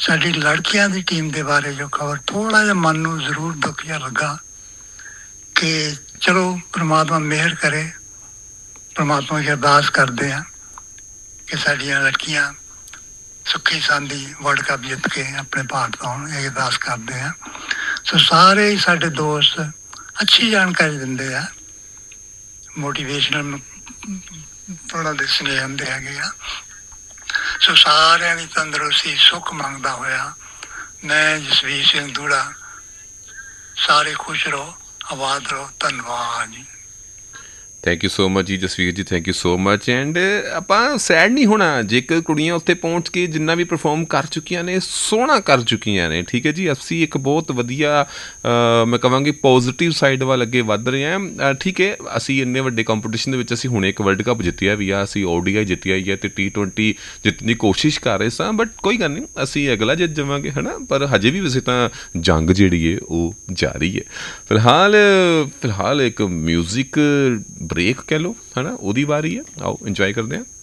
ਸਾਡੀ ਲੜਕੀਆਂ ਦੀ ਟੀਮ ਦੇ ਬਾਰੇ ਜੋ ਖਬਰ ਥੋੜ੍ਹਾ ਜਿਹਾ ਮਨ ਨੂੰ ਜ਼ਰੂਰ ਦੁੱਖ ਜਿਹਾ ਲੱਗਾ ਕਿ ਚਲੋ ਪ੍ਰਮਾਤਮਾ ਮਿਹਰ ਕਰੇ। ਪ੍ਰਮਾਤਮਾ ਦੀ ਅਰਦਾਸ ਕਰਦੇ ਹਾਂ ਕਿ ਸਾਡੀਆਂ ਲੜਕੀਆਂ ਸੁੱਖੀ ਸਾਂਦੀ ਵਰਲਡ ਕੱਪ ਜਿੱਤ ਕੇ ਆਪਣੇ ਭਾਰਤ ਆਉਣ, ਇਹ ਅਰਦਾਸ ਕਰਦੇ ਹਾਂ। ਸੋ ਸਾਰੇ ਹੀ ਸਾਡੇ ਦੋਸਤ ਅੱਛੀ ਜਾਣਕਾਰੀ ਦਿੰਦੇ ਆ, ਮੋਟੀਵੇਸ਼ਨਲ ਉਹਨਾਂ ਦੇ ਸੁਨੇਹੇ ਹੁੰਦੇ ਹੈਗੇ ਆ। ਸੋ ਸਾਰਿਆਂ ਦੀ ਤੰਦਰੁਸਤੀ ਸੁੱਖ ਮੰਗਦਾ ਹੋਇਆ ਮੈਂ ਜਸਵੀਰ ਸਿੰਘ ਦੂੜਾ, ਸਾਰੇ ਖੁਸ਼ ਰਹੋ, ਆਬਾਦ ਰਹੋ। ਧੰਨਵਾਦ ਜੀ। ਥੈਂਕ ਯੂ ਸੋ ਮਚ ਜੀ ਜਸਵੀਰ ਜੀ, thank you so much. And ਆਪਾਂ ਸੈਡ ਨਹੀਂ ਹੋਣਾ ਜੇਕਰ ਕੁੜੀਆਂ ਉੱਥੇ ਪਹੁੰਚ ਕੇ ਜਿੰਨਾ ਵੀ ਪਰਫੋਰਮ ਕਰ ਚੁੱਕੀਆਂ ਨੇ, ਸੋਹਣਾ ਕਰ ਚੁੱਕੀਆਂ ਨੇ, ਠੀਕ ਹੈ ਜੀ। ਅਸੀਂ ਇੱਕ ਬਹੁਤ ਵਧੀਆ ਮੈਂ ਕਹਾਂਗੀ ਪੋਜ਼ੀਟਿਵ ਸਾਈਡ ਵੱਲ ਅੱਗੇ ਵੱਧ ਰਹੇ ਹਾਂ, ਠੀਕ ਹੈ। ਅਸੀਂ ਇੰਨੇ ਵੱਡੇ ਕੰਪੀਟੀਸ਼ਨ ਦੇ ਵਿੱਚ ਅਸੀਂ ਹੁਣੇ ਇੱਕ ਵਰਲਡ ਕੱਪ ਜਿੱਤਿਆ ਵੀ ਆ, ਅਸੀਂ ODI ਜਿੱਤਿਆ ਹੀ ਹੈ ਅਤੇ T20 ਜਿੱਤਣ ਦੀ ਕੋਸ਼ਿਸ਼ ਕਰ ਰਹੇ ਸਾਂ, ਬਟ ਕੋਈ ਗੱਲ ਨਹੀਂ, ਅਸੀਂ ਅਗਲਾ ਜਿੱਤ ਜਾਵਾਂਗੇ, ਹੈ ਨਾ। ਪਰ ਹਜੇ ਵੀ ਵੈਸੇ ਤਾਂ ਜੰਗ ਜਿਹੜੀ ਹੈ ਉਹ ਜਾਰੀ ਹੈ। ਫਿਲਹਾਲ ਇੱਕ ਮਿਊਜ਼ਿਕ ਬ੍ਰੇਕ ਕਹਿ ਲਓ, ਹੈ ਨਾ, ਉਹਦੀ ਵਾਰੀ ਹੈ। ਆਓ ਇੰਜੋਏ ਕਰਦੇ ਹਾਂ।